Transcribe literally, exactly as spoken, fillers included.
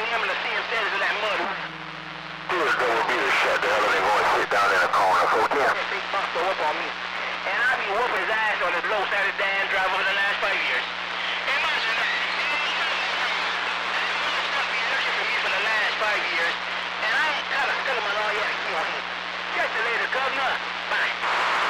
him and to see him standing in that mud. Tuesday will be the shut. The hell are they going to sit down in a corner for him? Big buck go up on me. And I be whooping his ass on his